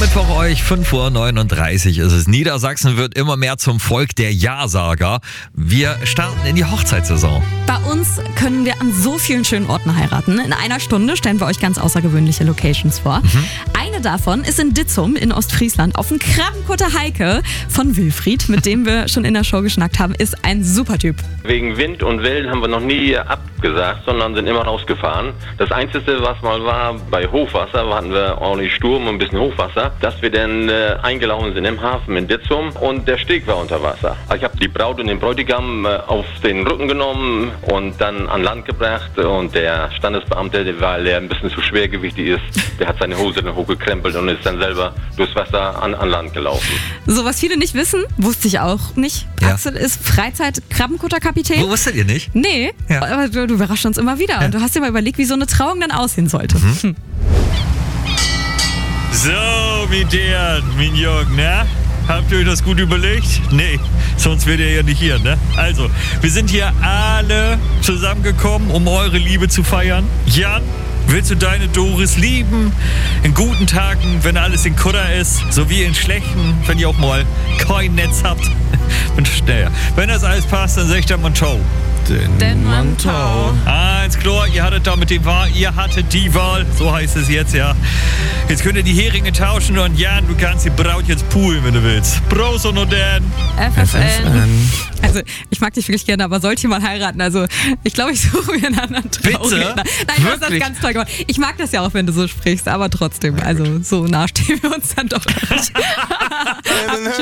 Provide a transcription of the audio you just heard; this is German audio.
Mittwoch euch, 5:39 Uhr ist es. Niedersachsen wird immer mehr zum Volk der Ja-Sager. Wir starten in die Hochzeitssaison. Bei uns können wir an so vielen schönen Orten heiraten. In einer Stunde stellen wir euch ganz außergewöhnliche Locations vor. Eine davon ist in Ditzum in Ostfriesland auf dem Krabbenkutter Heike von Wilfried, mit dem wir schon in der Show geschnackt haben, ist ein super Typ. Wegen Wind und Wellen haben wir noch nie abgesagt, sondern sind immer rausgefahren. Das Einzige, was mal war, bei Hochwasser hatten wir ordentlich Sturm und ein bisschen Hochwasser, dass wir dann eingelaufen sind im Hafen in Ditzum und der Steg war unter Wasser. Also ich habe die Braut und den Bräutigam auf den Rücken genommen und dann an Land gebracht und der Standesbeamte, weil er ein bisschen zu schwergewichtig ist, der hat seine Hose dann hochgekrempelt und ist dann selber durchs Wasser an Land gelaufen. So, was viele nicht wissen, wusste ich auch nicht. Ja. Axel ist Freizeit-Krabbenkutterkapitän. Wusstet ihr nicht? Nee, Ja. aber du überraschst uns immer wieder. Ja. Und du hast dir mal überlegt, wie so eine Trauung dann aussehen sollte. So, mein Jürgen, ne? Habt ihr euch das gut überlegt? Nee, sonst wärt ihr ja nicht hier, ne? Also, wir sind hier alle zusammengekommen, um eure Liebe zu feiern. Jan, willst du deine Doris lieben? In guten Tagen, wenn alles in Kutter ist, sowie in schlechten, wenn ihr auch mal kein Netz habt. Wenn das alles passt, dann sag ich dann mal ciao. Den Mantau. Eins klar, ihr hattet die Wahl, so heißt es jetzt, ja. Jetzt könnt ihr die Heringe tauschen und Jan, du kannst die Braut jetzt poolen, wenn du willst. Prost und dann. FFN. Also, ich mag dich wirklich gerne, aber sollt ihr mal heiraten? Also, ich glaube, ich suche mir einen anderen Trauredner. Nein, du hast das ganz toll gemacht. Ich mag das ja auch, wenn du so sprichst, aber trotzdem, also so nah stehen wir uns dann doch nicht.